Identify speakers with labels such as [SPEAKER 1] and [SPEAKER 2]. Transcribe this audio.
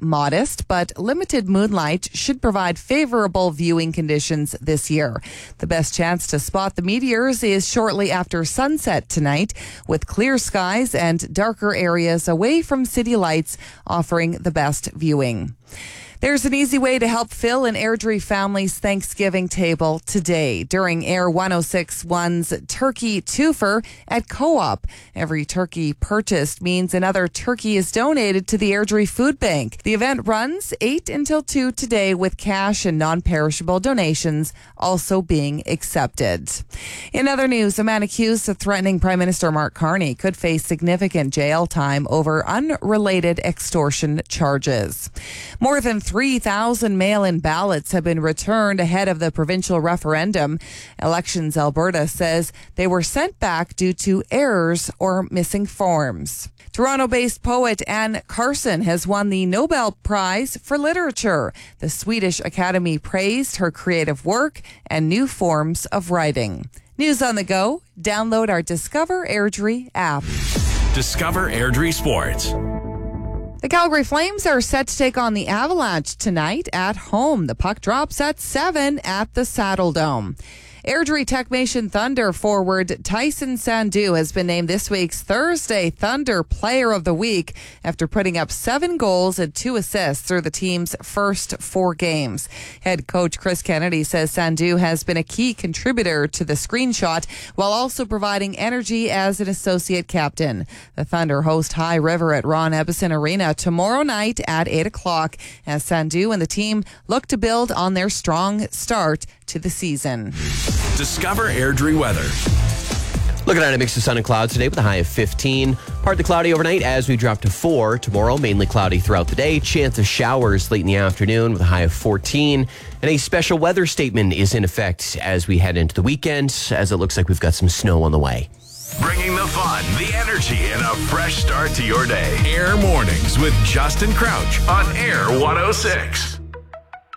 [SPEAKER 1] modest, but limited moonlight should provide favorable viewing conditions this year. The best chance to spot the meteors is shortly after sunset tonight, with clear skies and darker areas away from city lights offering the best viewing. There's an easy way to help fill an Airdrie family's Thanksgiving table today during Air 106.1's Turkey Twofer at Co-op. Every turkey purchased means another turkey is donated to the Airdrie Food Bank. The event runs 8 until 2 today, with cash and non-perishable donations also being accepted. In other news, a man accused of threatening Prime Minister Mark Carney could face significant jail time over unrelated extortion charges. More than 3,000 mail-in ballots have been returned ahead of the provincial referendum. Elections Alberta says they were sent back due to errors or missing forms. Toronto-based poet Anne Carson has won the Nobel Prize for Literature. The Swedish Academy praised her creative work and new forms of writing. News on the go. Download our Discover Airdrie app.
[SPEAKER 2] Discover Airdrie Sports.
[SPEAKER 1] The Calgary Flames are set to take on the Avalanche tonight at home. The puck drops at 7 at the Saddledome. Airdrie Techmation Thunder forward Tyson Sandu has been named this week's Thursday Thunder Player of the Week after putting up 7 goals and 2 assists through the team's first 4 games. Head coach Chris Kennedy says Sandu has been a key contributor to the screenshot while also providing energy as an associate captain. The Thunder host High River at Ron Ebbison Arena tomorrow night at 8 o'clock as Sandu and the team look to build on their strong start to the season.
[SPEAKER 2] Discover Airdrie weather.
[SPEAKER 3] Looking at a mix of sun and clouds today with a high of 15. Partly cloudy overnight as we drop to 4. Tomorrow, mainly cloudy throughout the day. Chance of showers late in the afternoon with a high of 14. And a special weather statement is in effect as we head into the weekend, as it looks like we've got some snow on the way.
[SPEAKER 2] Bringing the fun, the energy, and a fresh start to your day. Air Mornings with Justin Crouch on Air 106.